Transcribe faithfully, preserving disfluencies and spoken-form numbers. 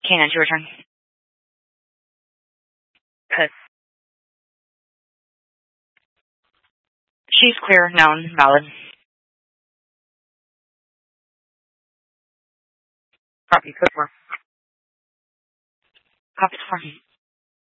Canine to return. Piss. She's clear, known, valid. Copy, code four. Copy four.